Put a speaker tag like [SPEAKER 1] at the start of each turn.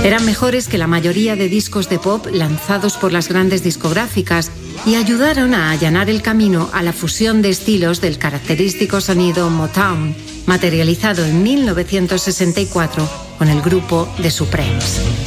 [SPEAKER 1] Eran mejores que la mayoría de discos de pop lanzados por las grandes discográficas y ayudaron a allanar el camino a la fusión de estilos del característico sonido Motown, materializado en 1964 con el grupo The Supremes.